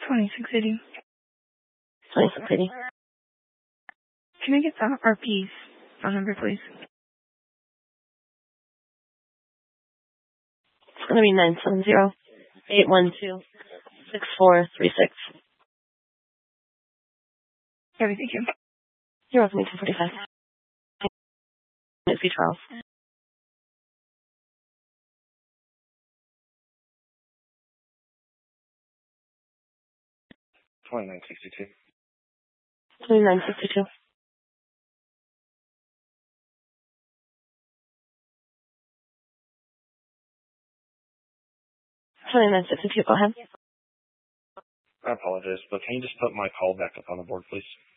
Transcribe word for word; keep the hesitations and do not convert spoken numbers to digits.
twenty-six eighty. twenty-six eighty. Can I get the R P's phone number, please? It's going to be nine seven zero, eight one two, six four three six. Okay, thank you. You're welcome, eighteen forty-five. It's B. Charles. twenty-nine sixty-two. twenty-nine sixty-two. twenty-nine sixty-two, go ahead. I apologize, but can you just put my call back up on the board, please?